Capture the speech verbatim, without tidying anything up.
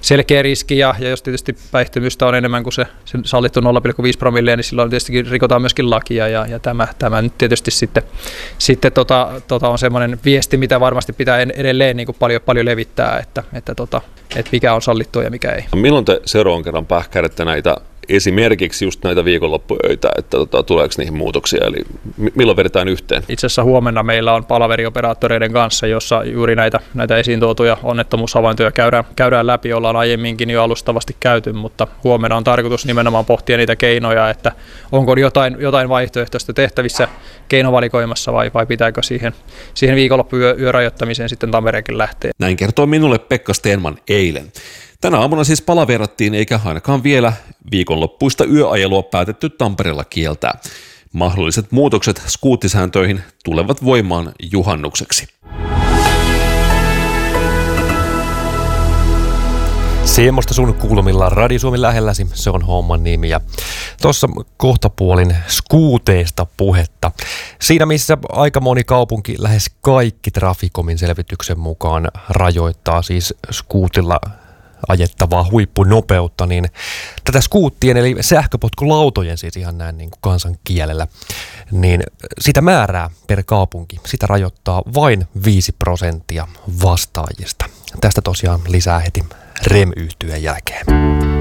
selkeä riski, ja, ja jos tietysti päihtymystä on enemmän kuin se, se sallittu nolla pilkku viisi promillia, niin silloin tietysti rikotaan myöskin lakia, ja, ja tämä, tämä nyt tietysti sitten, sitten tota, tota on semmoinen viesti, mitä varmasti pitää edelleen niin kuin paljon, paljon levittää, että, että, tota, että mikä on sallittua ja mikä ei. Milloin te seuraavan kerran pähkäilette näitä esimerkiksi just näitä viikonloppuöitä, että tota, tuleeko niihin muutoksia, eli milloin vedetään yhteen? Itse asiassa huomenna meillä on palaverioperaattoreiden kanssa, jossa juuri näitä, näitä esiin tuotuja onnettomuushavaintoja käydään, käydään läpi, ollaan aiemminkin jo alustavasti käyty, mutta huomenna on tarkoitus nimenomaan pohtia niitä keinoja, että onko jotain, jotain vaihtoehtoista tehtävissä keinovalikoimassa vai, vai pitääkö siihen, siihen viikonloppuyörajoittamiseen sitten Tampereenkin lähteä. Näin kertoi minulle Pekka Stenman eilen. Tänä aamuna siis palaverattiin eikä ainakaan vielä viikonloppuista yöajelua päätetty Tampereella kieltää. Mahdolliset muutokset skuuttisääntöihin tulevat voimaan juhannukseksi. Semmoista sun kuulumilla Radio Suomi lähelläsi, se on homman nimi. Ja tuossa kohtapuolin skuuteista puhetta. Siinä missä aika moni kaupunki, lähes kaikki Traficomin selvityksen mukaan rajoittaa siis skuutilla ajettavaa huippunopeutta, niin tätä skuuttien eli sähköpotkulautojen, siis ihan näin niin kuin kansan kielellä, niin sitä määrää per kaupunki, sitä rajoittaa vain viisi prosenttia vastaajista. Tästä tosiaan lisää heti R E M-yhtyeen jälkeen.